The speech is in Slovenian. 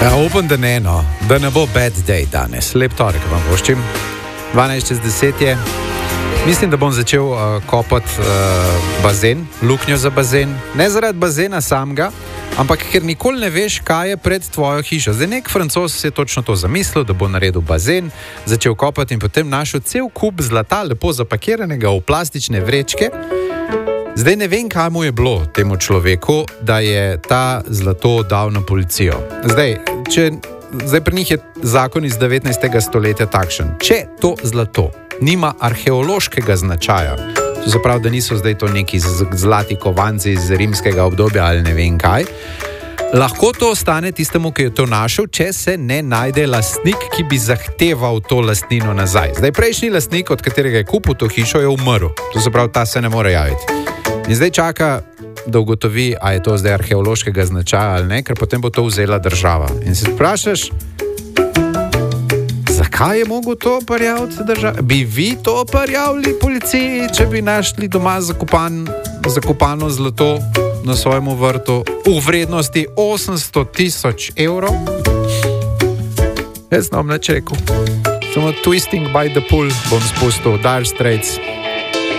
Ja, upam, da ne, no. Da ne bo bad day danes. Lep torek vam voščim. 12:10 je. Mislim, da bom začel kopati bazen, luknjo za bazen. Ne zaradi bazena samega, ampak ker nikoli ne veš, kaj je pred tvojo hišo. Zdaj nek Francoz si je točno to zamislil, da bo naredil bazen, začel kopati in potem našel cel kup zlata, lepo zapakiranega v plastične vrečke. Zdaj ne vem, kaj mu je bilo temu človeku, da je ta zlato dal na policijo. Zdaj pri njih je zakon iz 19. stoletja takšen. Če to zlato nima arheološkega značaja, to se pravi, da niso zdaj to neki zlati kovanci iz rimskega obdobja ali ne vem kaj, lahko to ostane tistemu, ki je to našel, če se ne najde lastnik, ki bi zahteval to lastnino nazaj. Zdaj prejšnji lastnik, od katerega je kupil to hišo, je umrl. To se pravi, ta se ne more javiti. In zdaj čaka, da ugotovi, a je to zdaj arheološkega značaja ali ne, ker potem bo to vzela država. In se sprašaš, zakaj je mogel to prijaviti država? Bi vi to prijavili policiji, če bi našli doma zakopano zlato na svojemu vrtu v vrednosti 800,000 evrov? Jaz ne bom nič rekel. Samo Twisting by the Pool bom spustil, Dire Straits.